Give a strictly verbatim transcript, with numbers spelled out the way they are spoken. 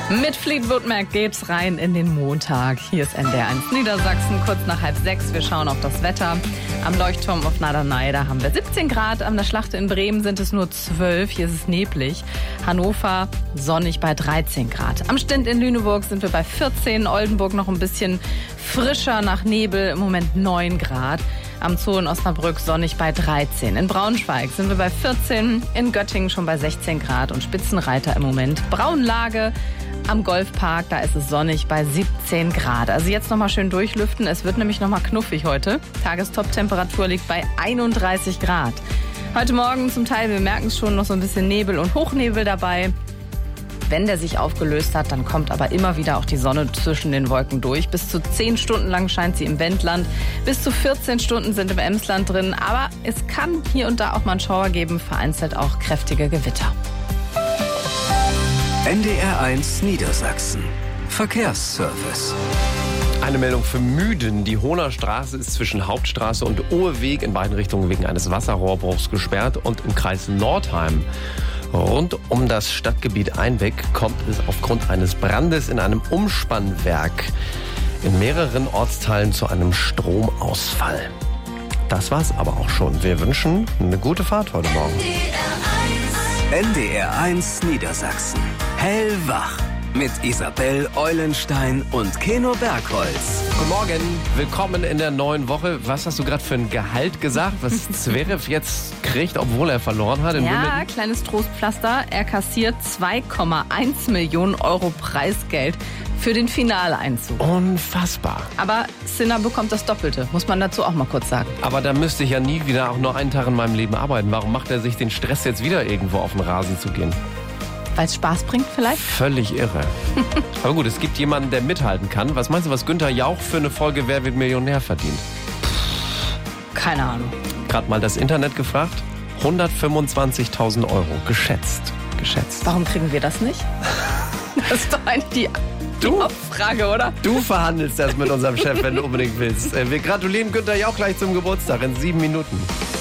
Mit Fleetwood Mac geht's rein in den Montag. Hier ist N D R eins Niedersachsen, kurz nach halb sechs. Wir schauen auf das Wetter. Am Leuchtturm auf Norderney, da haben wir siebzehn Grad. An der Schlacht in Bremen sind es nur zwölf. Hier ist es neblig. Hannover sonnig bei dreizehn Grad. Am Stint in Lüneburg sind wir bei vierzehn. Oldenburg noch ein bisschen frischer nach Nebel. Im Moment neun Grad. Am Zoo in Osnabrück sonnig bei dreizehn. In Braunschweig sind wir bei vierzehn. In Göttingen schon bei sechzehn Grad. Und Spitzenreiter im Moment Braunlage. Am Golfpark, da ist es sonnig bei siebzehn Grad. Also jetzt nochmal schön durchlüften. Es wird nämlich nochmal knuffig heute. Tagestop-Temperatur liegt bei einunddreißig Grad. Heute Morgen zum Teil, wir merken es schon, noch so ein bisschen Nebel und Hochnebel dabei. Wenn der sich aufgelöst hat, dann kommt aber immer wieder auch die Sonne zwischen den Wolken durch. Bis zu zehn Stunden lang scheint sie im Wendland. Bis zu vierzehn Stunden sind im Emsland drin. Aber es kann hier und da auch mal einen Schauer geben, vereinzelt auch kräftige Gewitter. N D R eins Niedersachsen. Verkehrsservice. Eine Meldung für Müden. Die Hohner Straße ist zwischen Hauptstraße und Ohrweg in beiden Richtungen wegen eines Wasserrohrbruchs gesperrt. Und im Kreis Nordheim rund um das Stadtgebiet Einbeck kommt es aufgrund eines Brandes in einem Umspannwerk in mehreren Ortsteilen zu einem Stromausfall. Das war's aber auch schon. Wir wünschen eine gute Fahrt heute Morgen. N D R eins Niedersachsen. Hellwach mit Isabel Eulenstein und Keno Bergholz. Guten Morgen, willkommen in der neuen Woche. Was hast du gerade für ein Gehalt gesagt, was Zverev jetzt kriegt, obwohl er verloren hat? In ja, Wimbledon? Kleines Trostpflaster. Er kassiert zwei Komma eins Millionen Euro Preisgeld für den Finaleinzug. Unfassbar. Aber Sinner bekommt das Doppelte, muss man dazu auch mal kurz sagen. Aber da müsste ich ja nie wieder auch nur einen Tag in meinem Leben arbeiten. Warum macht er sich den Stress, jetzt wieder irgendwo auf den Rasen zu gehen? Weil es Spaß bringt vielleicht? Völlig irre. Aber gut, es gibt jemanden, der mithalten kann. Was meinst du, was Günther Jauch für eine Folge Wer wird Millionär verdient? Keine Ahnung. Gerade mal das Internet gefragt. hundertfünfundzwanzigtausend Euro. Geschätzt. Geschätzt. Warum kriegen wir das nicht? Das ist doch eigentlich die, die Hauptfrage, oder? Du verhandelst das mit unserem Chef, wenn du unbedingt willst. Wir gratulieren Günther Jauch gleich zum Geburtstag in sieben Minuten.